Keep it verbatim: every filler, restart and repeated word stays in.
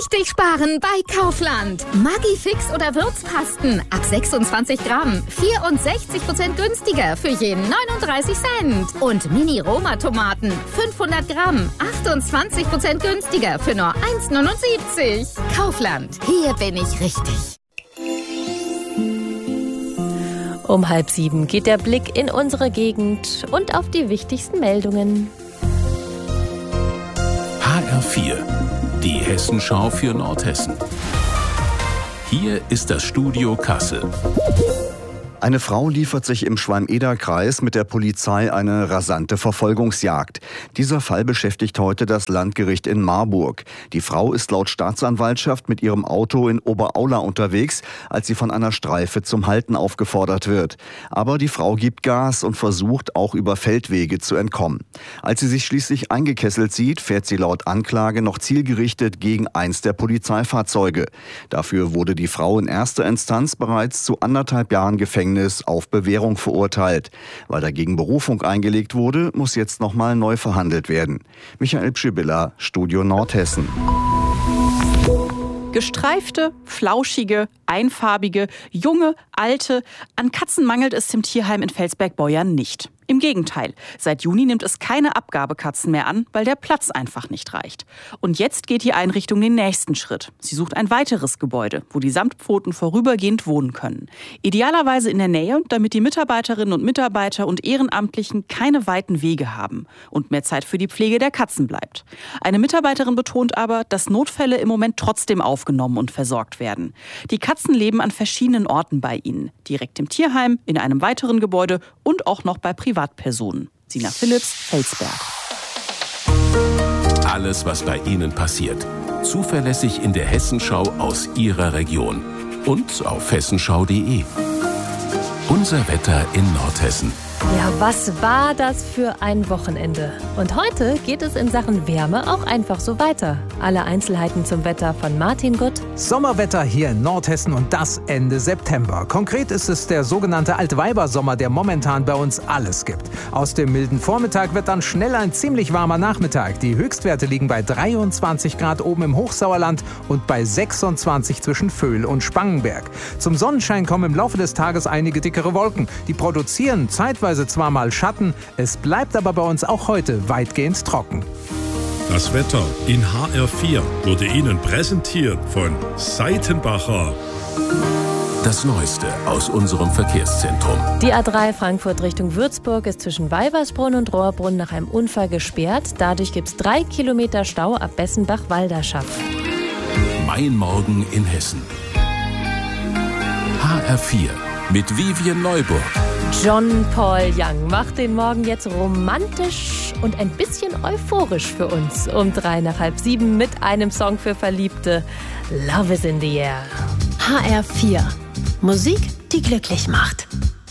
Richtig sparen bei Kaufland. Maggi-Fix oder Würzpasten ab sechsundzwanzig Gramm. vierundsechzig Prozent günstiger für jeden neununddreißig Cent. Und Mini-Roma-Tomaten fünfhundert Gramm. achtundzwanzig Prozent günstiger für nur eins neunundsiebzig. Kaufland. Hier bin ich richtig. Um halb sieben geht der Blick in unsere Gegend und auf die wichtigsten Meldungen. H R vier, die Hessenschau für Nordhessen. Hier ist das Studio Kassel. Eine Frau liefert sich im Schwalm-Eder-Kreis mit der Polizei eine rasante Verfolgungsjagd. Dieser Fall beschäftigt heute das Landgericht in Marburg. Die Frau ist laut Staatsanwaltschaft mit ihrem Auto in Oberaula unterwegs, als sie von einer Streife zum Halten aufgefordert wird. Aber die Frau gibt Gas und versucht auch über Feldwege zu entkommen. Als sie sich schließlich eingekesselt sieht, fährt sie laut Anklage noch zielgerichtet gegen eins der Polizeifahrzeuge. Dafür wurde die Frau in erster Instanz bereits zu anderthalb Jahren Gefängnis auf Bewährung verurteilt. Weil dagegen Berufung eingelegt wurde, muss jetzt nochmal neu verhandelt werden. Michael Pschibilla, Studio Nordhessen. Gestreifte, flauschige, einfarbige, junge, alte. An Katzen mangelt es im Tierheim in Felsberg-Beuern nicht. Im Gegenteil, seit Juni nimmt es keine Abgabekatzen mehr an, weil der Platz einfach nicht reicht. Und jetzt geht die Einrichtung den nächsten Schritt. Sie sucht ein weiteres Gebäude, wo die Samtpfoten vorübergehend wohnen können. Idealerweise in der Nähe, damit die Mitarbeiterinnen und Mitarbeiter und Ehrenamtlichen keine weiten Wege haben und mehr Zeit für die Pflege der Katzen bleibt. Eine Mitarbeiterin betont aber, dass Notfälle im Moment trotzdem aufgenommen und versorgt werden. Die Katzen leben an verschiedenen Orten bei ihnen. Direkt im Tierheim, in einem weiteren Gebäude und auch noch bei Privatpersonen. Privatpersonen. Sina Philipps, Felsberg. Alles, was bei Ihnen passiert. Zuverlässig in der Hessenschau aus Ihrer Region. Und auf hessenschau punkt de. Unser Wetter in Nordhessen. Ja, was war das für ein Wochenende? Und heute geht es in Sachen Wärme auch einfach so weiter. Alle Einzelheiten zum Wetter von Martin Gutt. Sommerwetter hier in Nordhessen und das Ende September. Konkret ist es der sogenannte Altweibersommer, der momentan bei uns alles gibt. Aus dem milden Vormittag wird dann schnell ein ziemlich warmer Nachmittag. Die Höchstwerte liegen bei dreiundzwanzig Grad oben im Hochsauerland und bei sechsundzwanzig zwischen Vöhl und Spangenberg. Zum Sonnenschein kommen im Laufe des Tages einige dickere Wolken. Die produzieren zeitweise zwar mal Schatten, es bleibt aber bei uns auch heute weitgehend trocken. Das Wetter in H R vier wurde Ihnen präsentiert von Seitenbacher. Das Neueste aus unserem Verkehrszentrum. Die A drei Frankfurt Richtung Würzburg ist zwischen Weibersbrunn und Rohrbrunn nach einem Unfall gesperrt. Dadurch gibt es drei Kilometer Stau ab Bessenbach-Walderschaft. Mein Morgen in Hessen. H R vier mit Vivian Neuburg. John Paul Young macht den Morgen jetzt romantisch und ein bisschen euphorisch für uns. Um drei nach halb sieben mit einem Song für Verliebte. Love is in the air. H R vier. Musik, die glücklich macht.